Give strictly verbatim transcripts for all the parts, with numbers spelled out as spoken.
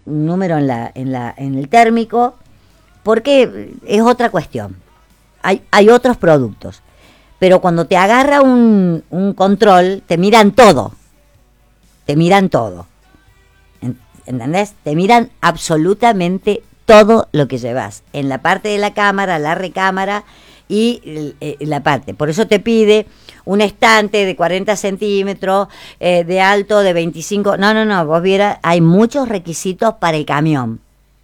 un número en la, en la, en el térmico, porque es otra cuestión. Hay, hay otros productos. Pero cuando te agarra un, un control, te miran todo. Te miran todo. ¿Entendés? Te miran absolutamente todo lo que llevas. En la parte de la cámara, la recámara y eh, la parte. Por eso te pide un estante de cuarenta centímetros, eh, de alto de veinticinco. No, no, no. Vos vieras, hay muchos requisitos para el camión.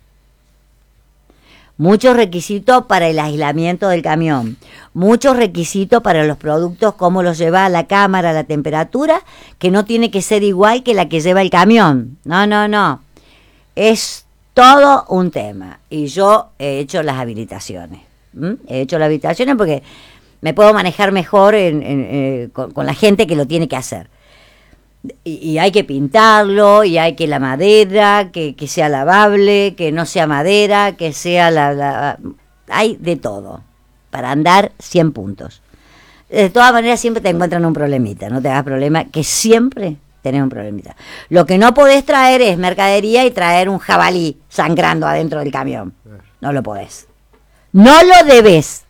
Muchos requisitos para el aislamiento del camión, muchos requisitos para los productos, cómo los lleva a la cámara, la temperatura, que no tiene que ser igual que la que lleva el camión. No, no, no. Es todo un tema. Y yo he hecho las habilitaciones. ¿Mm? He hecho las habilitaciones porque me puedo manejar mejor en, en, eh, con, con la gente que lo tiene que hacer. Y, y hay que pintarlo, y hay que la madera, que, que sea lavable, que no sea madera, que sea la, la... Hay de todo, para andar cien puntos. De todas maneras siempre te encuentran un problemita, no te hagas problema, que siempre tenés un problemita. Lo que no podés traer es mercadería y traer un jabalí sangrando adentro del camión. No lo podés. No lo debés.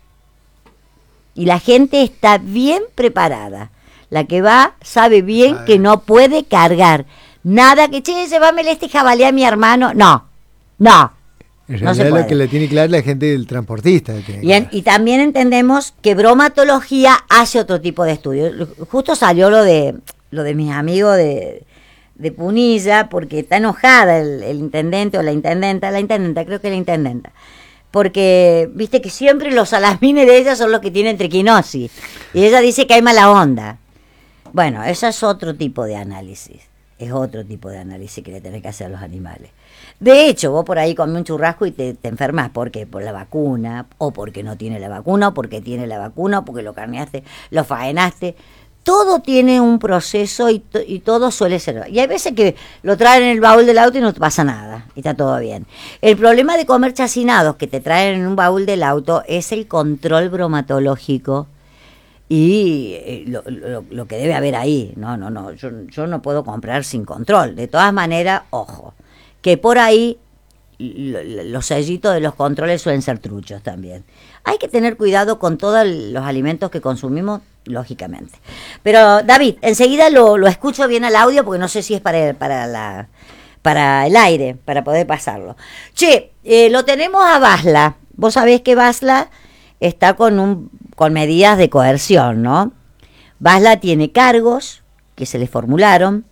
Y la gente está bien preparada. La que va sabe bien que no puede cargar nada que, che, llévamele este jabalí a mi hermano. No, no. En realidad no lo que le tiene claro la gente del transportista. Y, en, y también entendemos que bromatología hace otro tipo de estudios. Justo salió lo de lo de mis amigos de, de Punilla, porque está enojada el, el intendente o la intendenta, la intendenta, creo que la intendenta. Porque, viste que siempre los salamines de ella son los que tienen triquinosis. Y ella dice que hay mala onda. Bueno, ese es otro tipo de análisis, es otro tipo de análisis que le tenés que hacer a los animales. De hecho, vos por ahí comés un churrasco y te, te enfermas, ¿por qué? Por la vacuna, o porque no tiene la vacuna, o porque tiene la vacuna, o porque lo carneaste, lo faenaste. Todo tiene un proceso y, to, y todo suele ser. Y hay veces que lo traen en el baúl del auto y no pasa nada, y está todo bien. El problema de comer chacinados que te traen en un baúl del auto es el control bromatológico. Y eh, lo, lo, lo que debe haber ahí, no, no, no, yo, yo no puedo comprar sin control. De todas maneras, ojo, que por ahí lo, los sellitos de los controles suelen ser truchos también. Hay que tener cuidado con todos los alimentos que consumimos, lógicamente. Pero David, enseguida lo, lo escucho bien al audio porque no sé si es para, para, la, para el aire, para poder pasarlo. Che, eh, lo tenemos a Basla. Vos sabés que Basla está con un con medidas de coerción, ¿no? Basla tiene cargos que se le formularon,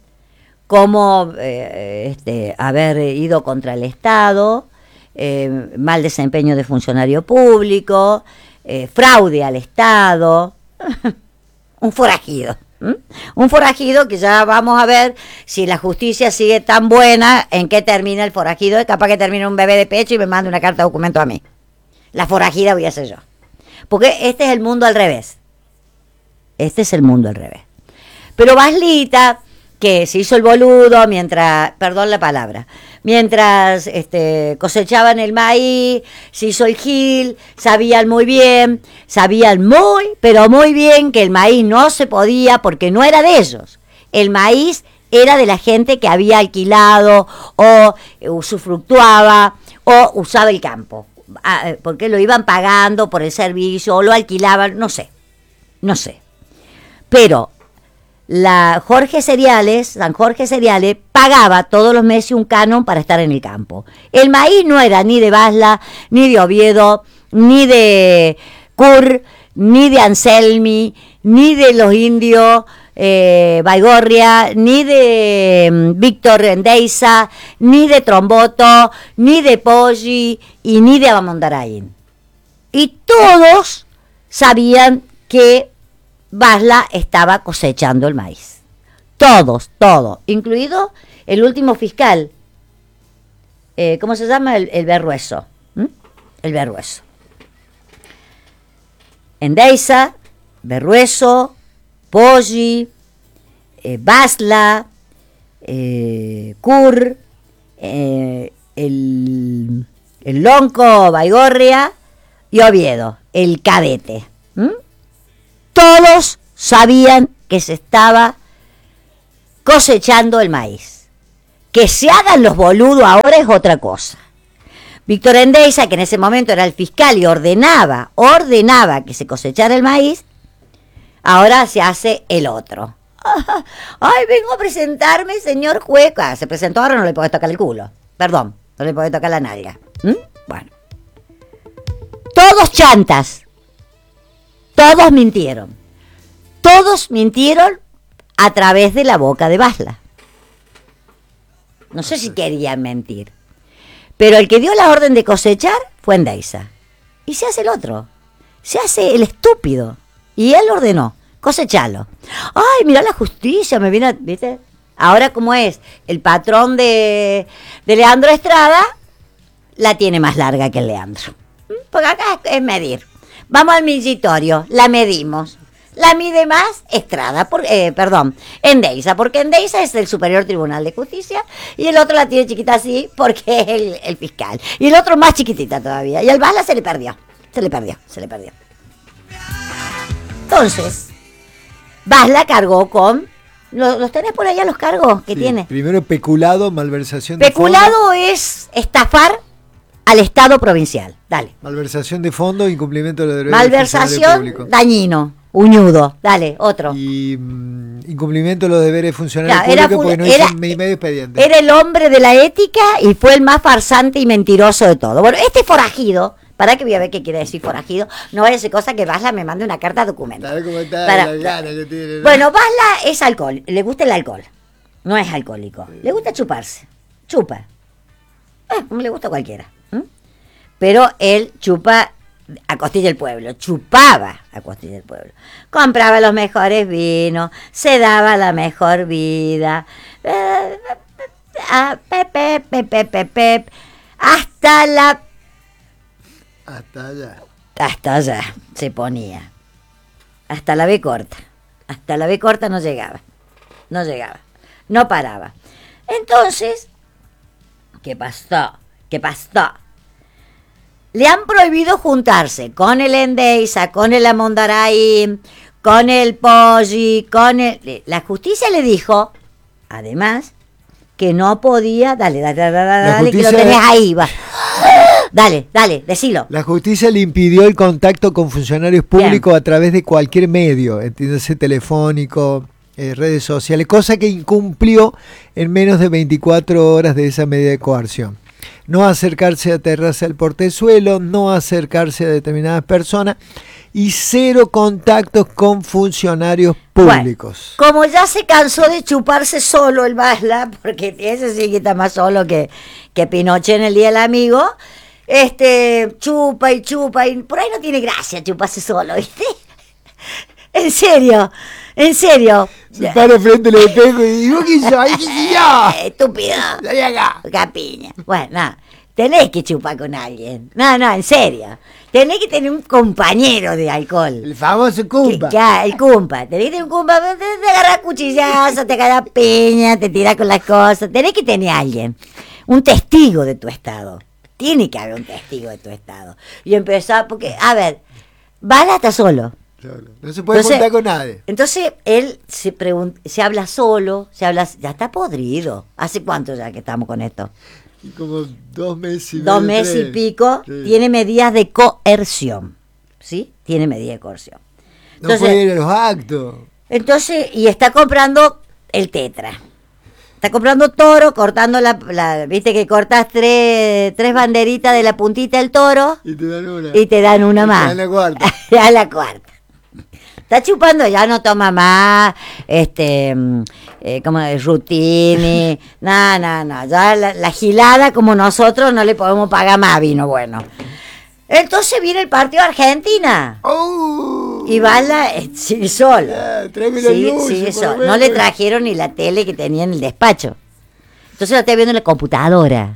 como eh, este, haber ido contra el Estado, eh, mal desempeño de funcionario público, eh, fraude al Estado, un forajido. ¿Mm? Un forajido que ya vamos a ver si la justicia sigue tan buena, en qué termina el forajido, es capaz que termine un bebé de pecho y me mande una carta de documento a mí. La forajida voy a ser yo. Porque este es el mundo al revés. Este es el mundo al revés. Pero Baslita, que se hizo el boludo mientras, perdón la palabra, mientras este, cosechaban el maíz, se hizo el gil, sabían muy bien, sabían muy, pero muy bien que el maíz no se podía porque no era de ellos. El maíz era de la gente que había alquilado o usufructuaba o usaba el campo. Porque lo iban pagando por el servicio o lo alquilaban, no sé, no sé. Pero la Jorge Cereales, San Jorge Cereales, pagaba todos los meses un canon para estar en el campo. El maíz no era ni de Basla, ni de Oviedo, ni de Cur, ni de Anselmi, ni de los indios eh, Baigorria, ni de um, Víctor Endeiza, ni de Tromboto, ni de Poggi y ni de Abamondarain. Y todos sabían que Basla estaba cosechando el maíz. Todos, todos, incluido el último fiscal. Eh, ¿Cómo se llama? El, el Berrueso. ¿Mm? El Berrueso. Endeiza, Berrueso, Poggi, eh, Basla, eh, Cur, eh, el, el Lonco Baigorria y Oviedo, el cadete. ¿Mm? Todos sabían que se estaba cosechando el maíz. Que se hagan los boludos ahora es otra cosa. Víctor Endeiza, que en ese momento era el fiscal y ordenaba, ordenaba que se cosechara el maíz, ahora se hace el otro. Ay, vengo a presentarme, señor juez. Ah, se presentó, ahora no le podés tocar el culo. Perdón, no le podés tocar la nalga. ¿Mm? Bueno. Todos chantas. Todos mintieron. Todos mintieron a través de la boca de Basla. No sé si querían mentir. Pero el que dio la orden de cosechar fue Endeiza. Y se hace el otro. Se hace el estúpido. Y él ordenó, cosechalo. Ay, mirá la justicia, me viene a... ¿Viste? Ahora, como es el patrón de, de Leandro Estrada, la tiene más larga que el Leandro. Porque acá es, es medir. Vamos al millitorio, la medimos. La mide más Estrada, por, eh, perdón, Endeiza, porque Endeiza es el Superior Tribunal de Justicia y el otro la tiene chiquita así porque es el, el fiscal. Y el otro más chiquitita todavía. Y al Basla se le perdió, se le perdió, se le perdió. Entonces, Basla cargó con... ¿Los, los tenés por allá los cargos que sí, tiene? Primero peculado, malversación Peculado de fondo. es estafar al Estado provincial. Dale. Malversación de fondo, incumplimiento de los deberes Malversación, públicos. dañino. Uñudo, dale, otro. Y mm, incumplimiento de los deberes funcionarios Ya, era públicos fun- porque no era- hizo mi medio expediente. Era el hombre de la ética y fue el más farsante y mentiroso de todo. Bueno, este forajido, para que voy a ver qué quiere decir forajido, no vaya a ser cosa que Basla me mande una carta documento. ¿Sabes cómo está Para- la gana que tiene, no? Bueno, Basla es alcohol, le gusta el alcohol. No es alcohólico, le gusta chuparse. Chupa. Eh, como le gusta a cualquiera. ¿m? Pero él chupa a costilla del pueblo, chupaba a costilla del pueblo. Compraba los mejores vinos, se daba la mejor vida. Eh, ah, pepe, pepe, pepe, hasta la... Hasta allá. Hasta allá se ponía. Hasta la B corta. Hasta la B corta no llegaba. No llegaba. No paraba. Entonces, ¿qué pasó? ¿Qué pasó? Le han prohibido juntarse con el Endeiza, con el Amondaray, con el Poggi, con el... La justicia le dijo, además, que no podía... Dale, dale, dale, dale, dale que lo justicia- tenés ahí, va. Dale, dale, decilo. La justicia le impidió el contacto con funcionarios públicos a través de cualquier medio, entiéndase telefónico, eh, redes sociales, cosa que incumplió en menos de veinticuatro horas de esa medida de coerción. No acercarse a terraza del portezuelo, no acercarse a determinadas personas y cero contactos con funcionarios públicos. Bueno, como ya se cansó de chuparse solo el Basla, porque ese sí que está más solo que, que Pinochet en el Día del Amigo, este chupa y chupa y por ahí no tiene gracia chuparse solo, ¿viste? En serio, en serio. Se para frente al espejo y digo que soy, que soy yo. Estúpido. Soy acá. Capiña. Bueno, no, tenés que chupar con alguien. No, no, en serio. Tenés que tener un compañero de alcohol. El famoso Que- cumpa. que- el cumpa. Tenés que tener un cumpa. Te, te agarras cuchillazo, te cae piña, te tiras con las cosas. Tenés que tener a alguien. Un testigo de tu estado. Tiene que haber un testigo de tu estado. Y empezar, porque, a ver, Basla está solo. No se puede Entonces- juntar con nadie. Entonces él se pregunta, se habla solo, se habla, ya está podrido. ¿Hace cuánto ya que estamos con esto? Y como dos meses y Dos medio, meses y tres. pico, Sí. tiene medidas de coerción. ¿Sí? Tiene medidas de coerción. No puede ir a los actos. Entonces, y está comprando el tetra. Está comprando toro, cortando la, la- viste que cortas tres, tres banderitas de la puntita del toro Y te dan una. y te dan una Y te más. dan la cuarta. Ya la cuarta. Está chupando, ya no toma más, este, mm, eh, como es Rutini, no, no, no, ya la, la gilada como nosotros no le podemos pagar más vino bueno. Entonces viene el partido de Argentina ¡Oh! y Basla eh, sigue solo. Ya, tráeme la Sigue- luz, sigue por solo. lo menos. No le trajeron ni la tele que tenía en el despacho. Entonces lo está viendo en la computadora.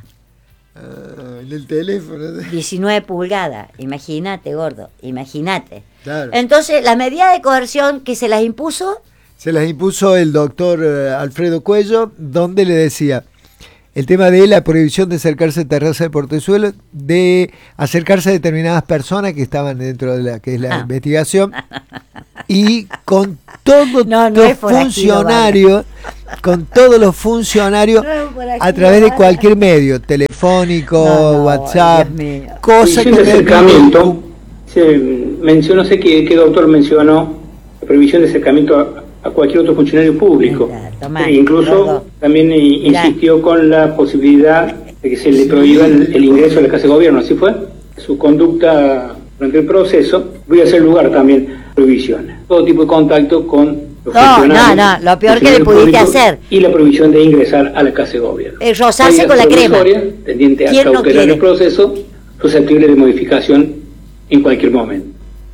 Ah, en el teléfono. diecinueve pulgadas, imagínate, gordo, imagínate. Claro. Entonces, las medidas de coerción que se las impuso, Se las impuso el doctor eh, Alfredo Cuello, donde le decía el tema de la prohibición de acercarse a terraza de portezuelo, de acercarse a determinadas personas que estaban dentro de la que es la Ah. investigación, y con todos No, no los es forajido, funcionarios con todos los funcionarios a través de cualquier medio, telefónico, no, no, WhatsApp, cosa que de acercamiento. Se mencionó, sé que qué doctor mencionó la prohibición de acercamiento a, a cualquier otro funcionario público. Tomá, e incluso Rodo. también insistió con la posibilidad de que se le prohíba el, el ingreso a la casa de gobierno. Así fue su conducta durante el proceso. Voy a hacer lugar también prohibición, todo tipo de contacto con los no, funcionarios, no, no, lo peor que le pudiste hacer. Y la prohibición de ingresar a la casa de gobierno. El rozarse con la crema. Tendiente a cautelar no el proceso, susceptible de modificación en cualquier momento.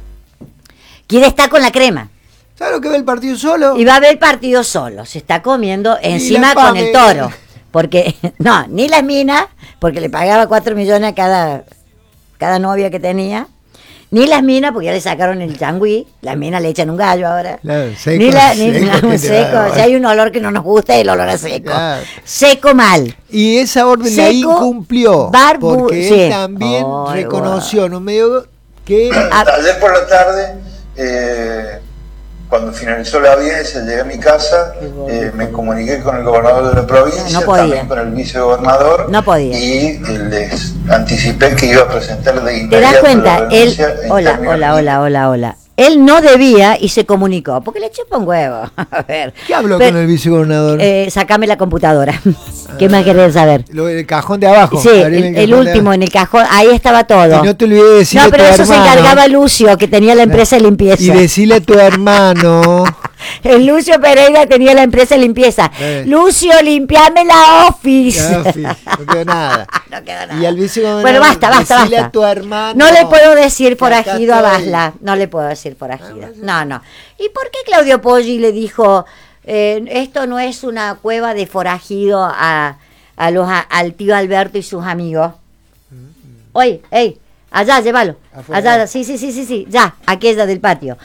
Quiere estar con la crema. ¿Sabes lo que ve el partido solo? Y va a ver el partido solo. Se está comiendo encima con el toro. Porque, no, ni las minas, porque le pagaba cuatro millones a cada, cada novia que tenía. Ni las minas, porque ya le sacaron el changüí. Las minas le echan un gallo ahora. Claro, seco, ni la, ni seco. No, seco. Si hay un olor que no nos gusta, el olor a seco. Claro. Seco mal. Y esa orden seco, la incumplió. Barbu porque sí. él también oh, reconoció wow. en un medio que... Ayer por la tarde, eh, cuando finalizó la audiencia, llegué a mi casa, eh, me comuniqué con el gobernador de la provincia, no también con el vicegobernador. No podía. Y les anticipé que iba a presentar de inmediato. ¿Te das cuenta? Él, hola, hola, hola, hola, hola. Él no debía y se comunicó, porque le chupa un huevo. A ver. ¿Qué habló Pero, con el vicegobernador? Eh, sacame la computadora. ¿Qué más querés saber? Lo, el cajón de abajo. Sí, el, el, el último en el cajón, ahí estaba todo. Y no te olvides decirle No, pero a tu eso hermano, se encargaba Lucio, que tenía la empresa de limpieza. Y decirle a tu hermano... El Lucio Pereira tenía la empresa de limpieza. Eh. Lucio, limpiame la office. La office. No quedó nada. No quedó nada. Y al vicegobernador, bueno, basta, basta, basta. A tu hermano, no le puedo decir forajido a Basla. No le puedo decir forajido. No, no. ¿Y por qué Claudio Poggi le dijo, eh, esto no es una cueva de forajido a, a los, a, al tío Alberto y sus amigos? Mm-hmm. Oye, ey, allá, llévalo. Afuera. Allá, sí, sí, sí, sí, sí, ya, aquella del patio.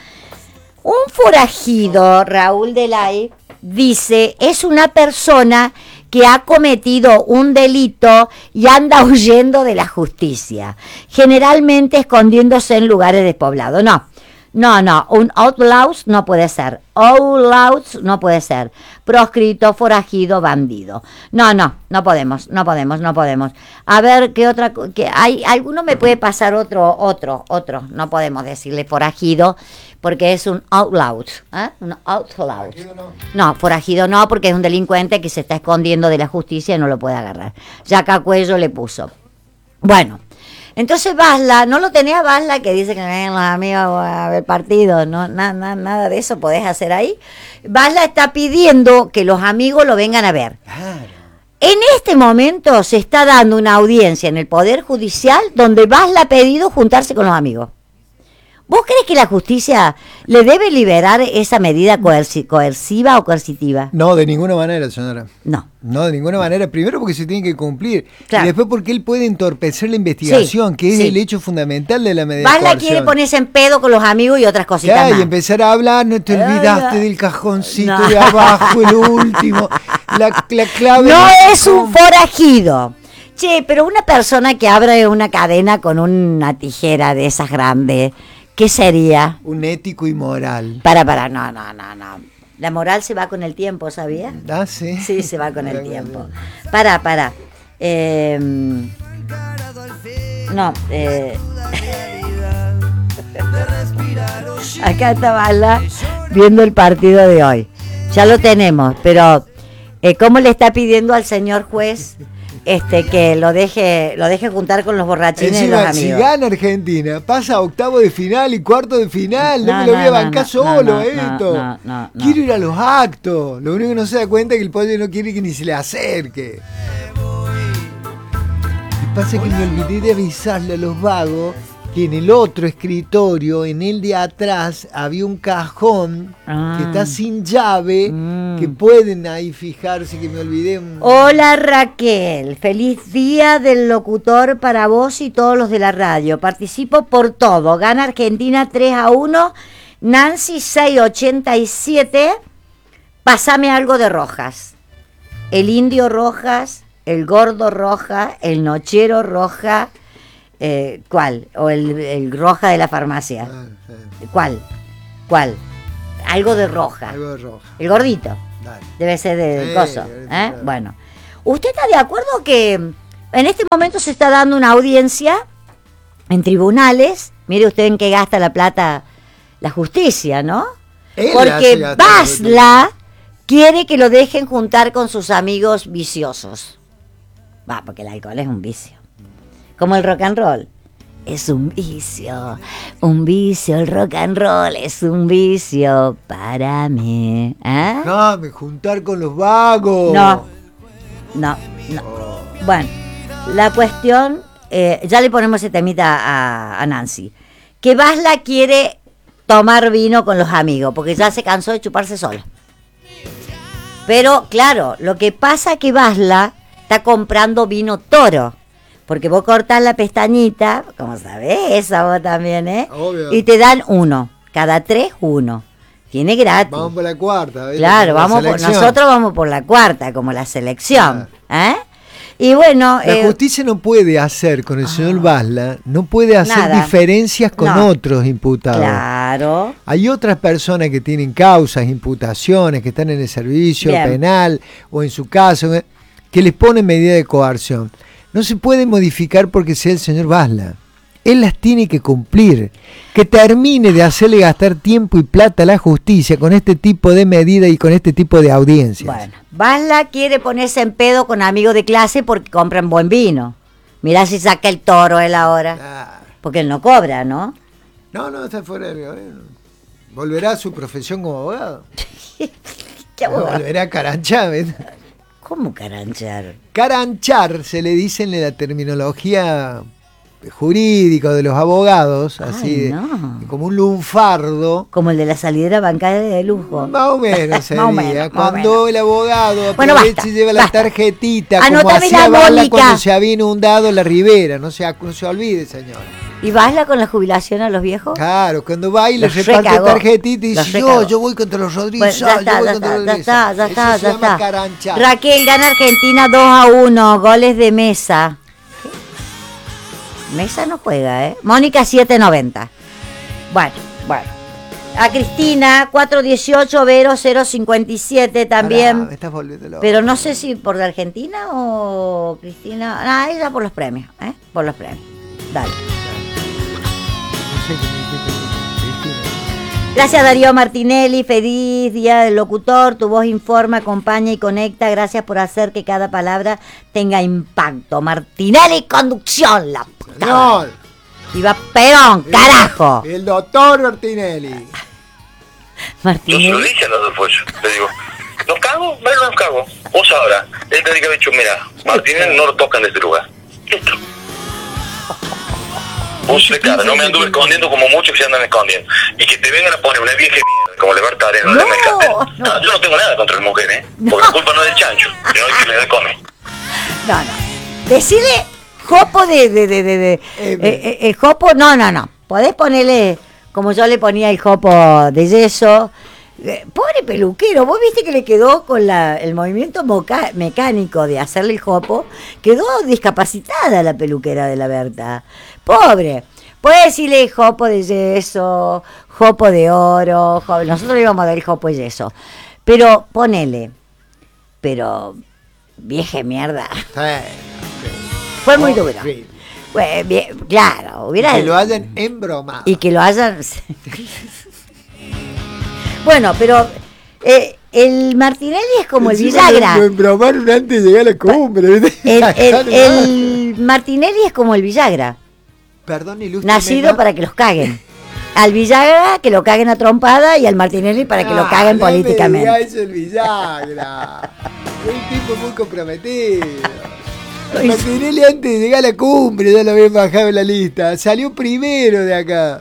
Un forajido, Raúl Delay, dice, es una persona que ha cometido un delito y anda huyendo de la justicia, generalmente escondiéndose en lugares despoblados. No, no, no, un outlaw no puede ser, outlaw no puede ser, proscrito, forajido, bandido. No, no, no podemos, no podemos, no podemos. A ver, ¿qué otra? Qué, hay, ¿alguno me puede pasar otro, otro, otro? No podemos decirle forajido, porque es un outlaw, ¿eh? Un outlaw. No. no, forajido no, porque es un delincuente que se está escondiendo de la justicia y no lo puede agarrar. Ya acá Cuello le puso. Bueno, entonces Basla, ¿no lo tenía Basla que dice que ven los amigos a ver partido? No, na, na, nada de eso podés hacer ahí. Basla está pidiendo que los amigos lo vengan a ver. Claro. En este momento se está dando una audiencia en el Poder Judicial donde Basla ha pedido juntarse con los amigos. ¿Vos crees que la justicia le debe liberar esa medida coerci- coerciva o coercitiva? No, de ninguna manera, señora. No. No, de ninguna manera. Primero porque se tiene que cumplir. Claro. Y después porque él puede entorpecer la investigación, sí, que es sí. el hecho fundamental de la medida de coerción. Basla quiere ponerse en pedo con los amigos y otras cositas claro, más. Y empezar a hablar, no te olvidaste ay, del cajoncito no. de abajo, el último. La, la clave... No es un forajido. Che, pero una persona que abre una cadena con una tijera de esas grandes... ¿Qué sería? Un ético y moral. Para, para, no, no, no, no. La moral se va con el tiempo, ¿sabías? Ah, sí. Sí, se va con el tiempo. Para, para. Eh, no, eh. Acá está Basla viendo el partido de hoy. Ya lo tenemos, pero eh, ¿cómo le está pidiendo al señor juez? Este, que lo deje lo deje juntar con los borrachines encima, de los amigos. Si gana Argentina, pasa a octavo de final y cuarto de final. No, no me lo voy a bancar no, solo no, esto. No, no, no, quiero ir a los actos. Lo único que no se da cuenta es que el pollo no quiere que ni se le acerque. Y pasa que me olvidé de avisarle a los vagos que en el otro escritorio, en el de atrás, había un cajón ah. que está sin llave, mm. que pueden ahí fijarse, que me olvidé. Hola Raquel, feliz día del locutor para vos y todos los de la radio. Participo por todo. Gana Argentina tres a uno, Nancy seis ochenta y siete. Pasame algo de Rojas. El indio Rojas, el gordo Rojas, el nochero Rojas. Eh, ¿Cuál? O el, el Roja de la farmacia. Ah, sí. ¿Cuál? ¿Cuál? Algo de Roja. Algo de Roja. El gordito. Dale. Debe ser del sí, coso. ¿eh? Bueno, ¿usted está de acuerdo que en este momento se está dando una audiencia en tribunales? Mire usted en qué gasta la plata la justicia, ¿no? Él Porque Basla quiere que lo dejen juntar con sus amigos viciosos. Va, porque el alcohol es un vicio. Como el rock and roll. Es un vicio, un vicio, el rock and roll es un vicio para mí. ¿Eh? No, me juntar con los vagos. No, no, no. Oh. Bueno, la cuestión, eh, ya le ponemos ese temita a, a Nancy. Que Basla quiere tomar vino con los amigos, porque ya se cansó de chuparse sola. Pero, claro, lo que pasa es que Basla está comprando vino Toro. Porque vos cortás la pestañita, como sabés, esa vos también, ¿eh? Obvio. Y te dan uno. Cada tres, uno. Tiene gratis. Vamos por la cuarta. ¿ves? Claro, vamos por, nosotros vamos por la cuarta, como la selección. ¿eh? Y bueno... La eh, justicia no puede hacer con el ah, señor Basla, no puede hacer nada. diferencias con no. otros imputados. Claro. Hay otras personas que tienen causas, imputaciones, que están en el servicio Bien. penal, o en su caso, que les ponen medida de coerción. No se puede modificar porque sea el señor Basla. Él las tiene que cumplir. Que termine de hacerle gastar tiempo y plata a la justicia con este tipo de medida y con este tipo de audiencias. Bueno, Basla quiere ponerse en pedo con amigos de clase porque compran buen vino. Mirá si saca el Toro él ahora. Ah. Porque él no cobra, ¿no? No, no, está fuera de... Volverá a su profesión como abogado. ¿Qué abogado? Volverá a caranchar, ¿ves? ¿Cómo caranchar? Caranchar se le dice en la terminología jurídica de los abogados, Ay, así no. como un lunfardo. Como el de la salidera bancaria de lujo. Más o menos sería. Más o menos, Cuando más o menos. el abogado bueno, basta, y lleva basta. la tarjetita, Anótame como hacía la Basla cuando se había inundado la ribera, no se, no se olvide, señora. ¿Y Basla con la jubilación a los viejos? Claro, cuando va y le reparte tarjetita y dice, yo, yo voy contra los Rodríguez, bueno, ya, yo voy contra los Rodríguez. Ya está, ya está, ya está. Carancha. Raquel, gana Argentina dos a uno, goles de Mesa. ¿Qué? Mesa no juega, ¿eh? Mónica siete noventa. Bueno, bueno. A Cristina, cuatro dieciocho, Vero cero cincuenta y siete también. Pará, me estás volviendo loco. Pero no sé si por la Argentina o Cristina. Ah, ella por los premios, ¿eh? Por los premios. Dale. Gracias Darío Martinelli, feliz día del locutor, tu voz informa, acompaña y conecta, gracias por hacer que cada palabra tenga impacto. Martinelli, conducción, la puta. No. Viva Perón, el, carajo. El doctor Martinelli. Martinelli. Yo se lo dije a los dos pollos, le digo, ¿nos cago? Bueno, nos cago. Vos ahora, él te dice, dicho, mira, Martinelli no lo tocan de este lugar. Listo. Vos de cara, no me anduve escondiendo como muchos que se andan escondiendo. Y que te vengan a poner una vieja mierda como Levar Arena, no, no, no, no, yo no tengo nada contra las mujeres, ¿eh? Porque no. la culpa no es del chancho, sino es que le da come. No, no. Decirle jopo de... de, de, de, de eh, eh, eh, jopo, no, no, no. Podés ponerle, como yo le ponía el jopo de yeso. Eh, pobre peluquero, vos viste que le quedó con la, el movimiento moca, mecánico de hacerle el jopo, quedó discapacitada la peluquera de la Berta. Pobre. Puede decirle jopo de yeso, jopo de oro, jopo, nosotros le íbamos a dar el jopo de yeso. Pero ponele, pero vieja mierda. Fue muy duro. Pues, bien, claro, hubiera... Que lo hayan embromado. Y que lo hayan... Bueno, pero eh, el Martinelli es como el Villagra. Lo embromaron antes de llegar a la cumbre. El, el, el Martinelli es como el Villagra. Perdón, ilústrame. Nacido para que los caguen. Al Villagra que lo caguen a trompada y al Martinelli para que ah, lo caguen no políticamente. Me diga eso el Villagra. Es un tipo muy comprometido. El Martinelli antes de llegar a la cumbre ya lo habían bajado en la lista. Salió primero de acá.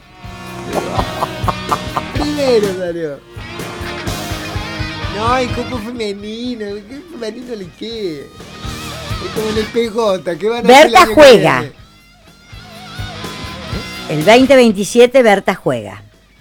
Primero salió. No, el cupo femenino. ¿Qué femenino le queda? Es como en el P J. ¿Qué van a Berta hacer juega. El veinte veintisiete Berta juega.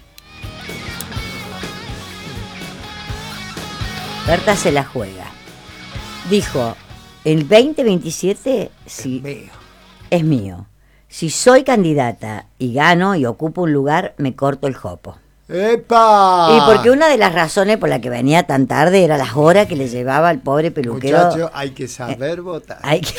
Berta se la juega. Dijo, el veinte veintisiete si, es mío. Es mío. Si soy candidata y gano y ocupo un lugar, me corto el jopo. ¡Epa! Y porque una de las razones por la que venía tan tarde era las horas que le llevaba al pobre peluquero. Muchacho, hay que saber eh, votar. Hay que...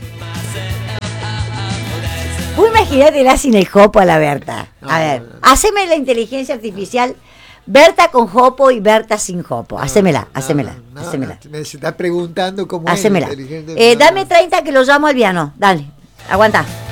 Vos imagínate la sin el jopo a la Berta. A no, ver, no, no. haceme la inteligencia artificial Berta con jopo y Berta sin jopo. No, hacémela, no, hacémela, no, hacémela. No, me está preguntando cómo hacémela. es. Eh, dame treinta que lo llamo al piano. Dale, aguanta.